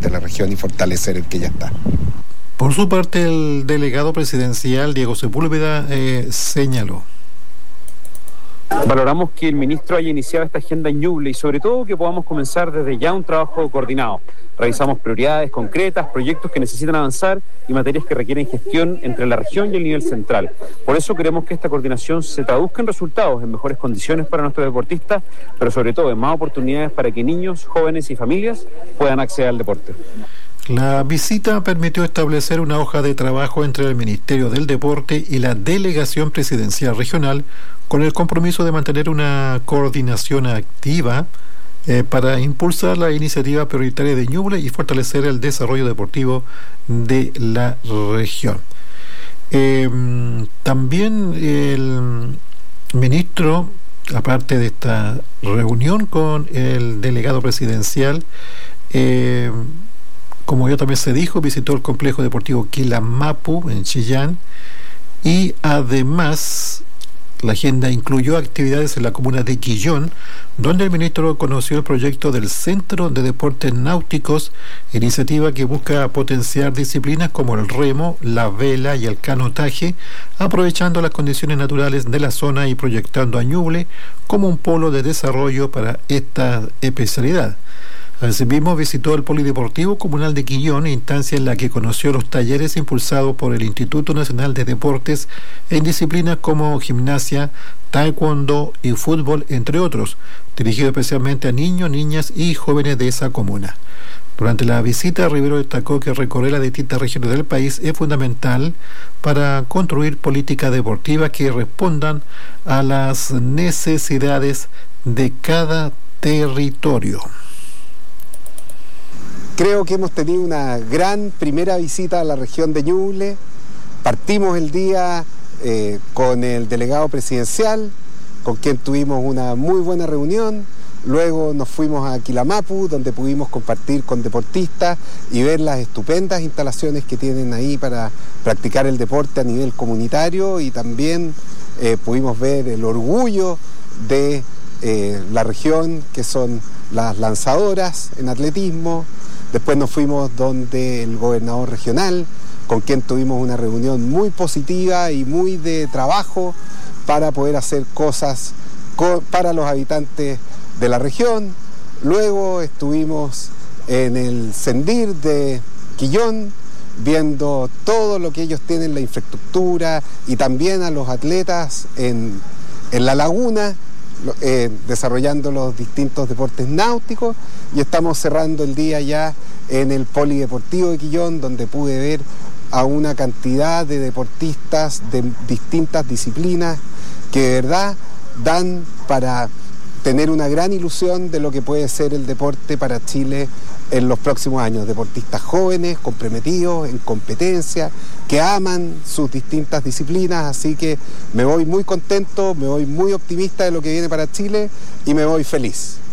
de la región y fortalecer el que ya está. Por su parte, el delegado presidencial Diego Sepúlveda señaló: valoramos que el ministro haya iniciado esta agenda en Ñuble y sobre todo que podamos comenzar desde ya un trabajo coordinado. Revisamos prioridades concretas, proyectos que necesitan avanzar y materias que requieren gestión entre la región y el nivel central. Por eso queremos que esta coordinación se traduzca en resultados, en mejores condiciones para nuestros deportistas, pero sobre todo en más oportunidades para que niños, jóvenes y familias puedan acceder al deporte. La visita permitió establecer una hoja de trabajo entre el Ministerio del Deporte y la Delegación Presidencial Regional, con el compromiso de mantener una coordinación activa para impulsar la iniciativa prioritaria de Ñuble y fortalecer el desarrollo deportivo de la región. También el ministro, aparte de esta reunión con el delegado presidencial, como ya también se dijo, visitó el complejo deportivo Quilamapu en Chillán y además la agenda incluyó actividades en la comuna de Quillón, donde el ministro conoció el proyecto del Centro de Deportes Náuticos, iniciativa que busca potenciar disciplinas como el remo, la vela y el canotaje, aprovechando las condiciones naturales de la zona y proyectando a Ñuble como un polo de desarrollo para esta especialidad. Asimismo, visitó el Polideportivo Comunal de Quillón, instancia en la que conoció los talleres impulsados por el Instituto Nacional de Deportes en disciplinas como gimnasia, taekwondo y fútbol, entre otros, dirigido especialmente a niños, niñas y jóvenes de esa comuna. Durante la visita, Rivero destacó que recorrer las distintas regiones del país es fundamental para construir políticas deportivas que respondan a las necesidades de cada territorio. Creo que hemos tenido una gran primera visita a la región de Ñuble. Partimos el día con el delegado presidencial, con quien tuvimos una muy buena reunión. Luego nos fuimos a Quilamapu, donde pudimos compartir con deportistas y ver las estupendas instalaciones que tienen ahí para practicar el deporte a nivel comunitario, y también pudimos ver el orgullo de la región, que son las lanzadoras en atletismo. Después nos fuimos donde el gobernador regional, con quien tuvimos una reunión muy positiva y muy de trabajo para poder hacer cosas para los habitantes de la región. Luego estuvimos en el Sendir de Quillón, viendo todo lo que ellos tienen, la infraestructura, y también a los atletas en la laguna, desarrollando los distintos deportes náuticos, y estamos cerrando el día ya en el Polideportivo de Quillón, donde pude ver a una cantidad de deportistas de distintas disciplinas que de verdad dan para tener una gran ilusión de lo que puede ser el deporte para Chile en los próximos años. Deportistas jóvenes, comprometidos, en competencia, que aman sus distintas disciplinas, así que me voy muy contento, me voy muy optimista de lo que viene para Chile y me voy feliz.